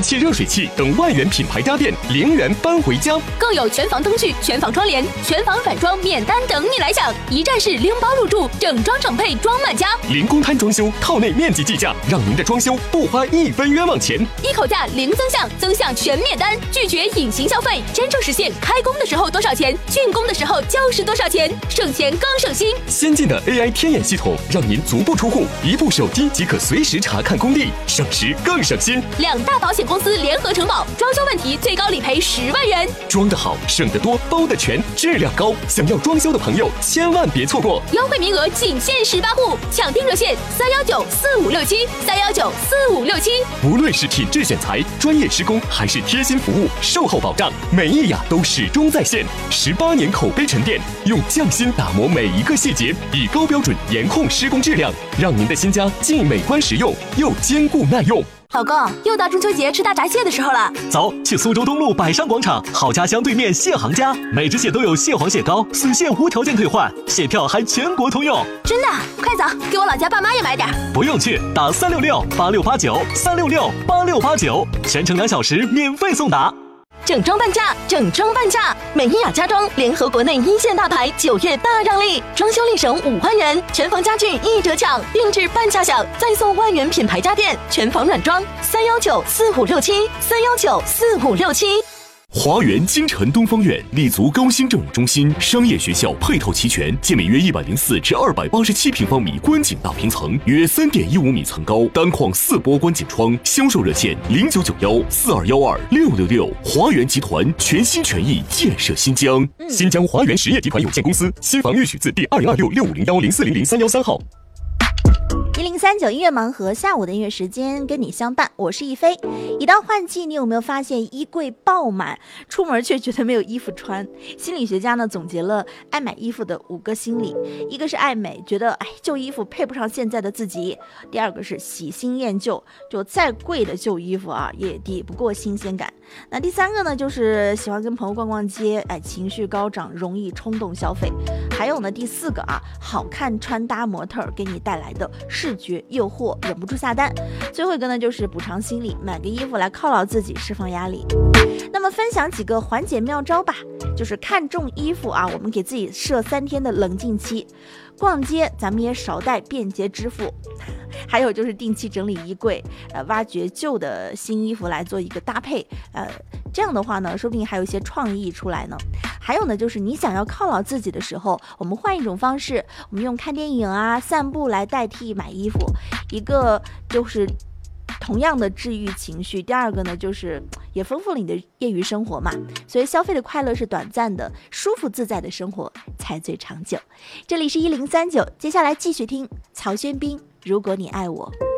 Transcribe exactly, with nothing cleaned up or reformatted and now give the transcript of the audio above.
气热水器等万元品牌家电零元搬回家， 更有全房灯具、全房窗帘、全房软装免单等你来享，一站式拎包入住，整装整配装满家。 零公摊装修，套内面积计价，让您的装修不花一分冤枉钱。 一口价零增项，增项全免单，拒绝隐形消费，真正实现开工的时候多少钱，竣工的时候就是多少钱，省钱更省心。 先进的 A I 天眼系统，让您足不出户，一部手机即可随时查看工地，省时更省心。 两大保险公司联合承保，装修问题最高理赔十万元。 装得好，省得多，包得全，质量高。想要装修的朋友，千万别错过， 优惠名额仅限十八户，抢订热线三幺九四五六七三幺九四五六七。 无论是品质选材、专业施工，还是贴心服务、售后保障，美意雅都始终在线。十八年口碑沉淀，用匠心打磨每一个细节，以高标准严控施工质量，让您的新家既美观实用，又坚固耐用。 老公，又到中秋节吃大闸蟹的时候了， 走去苏州东路百商广场好家乡对面蟹行家，每只蟹都有蟹黄蟹膏，损蟹无条件退换，蟹票还全国通用。 真的？快走，给我老家爸妈也买点。 不用去，打三六六八六八九三六六八六八九，全程两小时免费送达。 整装半价，整装半价！美伊雅家装联合国内一线大牌，九月大让利，装修立省五万元，全房家具一折抢，定制半价享，再送万元品牌家电，全房软装，三幺九四五六七三幺九四五六七。 华园京城东方苑立足高新政务中心，商业学校配套齐全，建面约一百零四至二百八十七平方米观景大平层，约三点一五米层高，单框四波观景窗。销售热线零九九幺四二幺二六六六。华园集团全心全意建设新疆。嗯、新疆华园实业集团有限公司，新房预许字第二零二六六五零幺零四零零三幺三号。 一零三九音乐盲盒，下午的音乐时间跟你相伴，我是一飞。一到换季，你有没有发现衣柜爆满，出门却觉得没有衣服穿？心理学家呢总结了爱买衣服的五个心理，一个是爱美，觉得哎旧衣服配不上现在的自己；第二个是喜新厌旧，就再贵的旧衣服啊也抵不过新鲜感；那第三个呢就是喜欢跟朋友逛逛街，哎情绪高涨，容易冲动消费；还有呢第四个啊好看穿搭模特给你带来的视觉诱惑，忍不住下单；最后一个呢就是补偿心理，买个衣服来犒劳自己，释放压力。那么分享几个缓解妙招吧，就是看中衣服啊，我们给自己设三天的冷静期；逛街咱们也少带便捷支付；还有就是定期整理衣柜，呃，挖掘旧的新衣服来做一个搭配，呃，这样的话呢，说不定还有一些创意出来呢。还有呢，就是你想要犒劳自己的时候，我们换一种方式，我们用看电影啊、散步来代替买衣服。一个就是同样的治愈情绪，第二个呢就是也丰富了你的业余生活嘛。所以消费的快乐是短暂的，舒服自在的生活才最长久。这里是一零三九，接下来继续听曹轩宾《如果你爱我》。